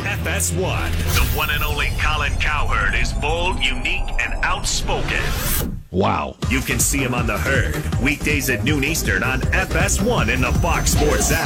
FS1. The one and only Colin Cowherd is bold, unique, and outspoken. Wow. You can see him on The Herd, weekdays at noon Eastern on FS1 and the Fox Sports app.